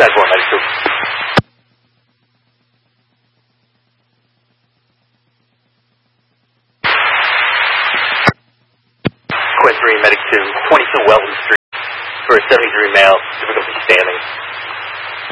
10-4, medic 2. Quinn 3, medic 2, 22 Welton Street, for a 73 male, difficulty standing.